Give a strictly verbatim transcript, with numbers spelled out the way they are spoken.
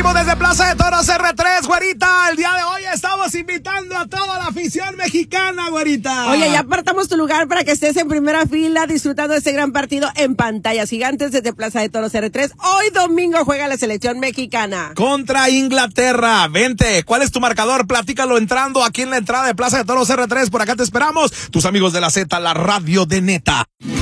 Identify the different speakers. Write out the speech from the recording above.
Speaker 1: vivo desde Plaza de Toros R tres, güerita. El día de hoy estamos invitando a toda la afición mexicana, güerita.
Speaker 2: Oye, ya apartamos tu lugar para que estés en primera fila disfrutando de este gran partido en pantallas gigantes desde Plaza de Toros R tres. Hoy domingo juega la selección mexicana
Speaker 1: contra Inglaterra. Vente, ¿cuál es tu marcador? Platícalo entrando aquí en la entrada de Plaza de Toros R tres. Por acá te esperamos. Tus amigos de la Z, la radio de neta.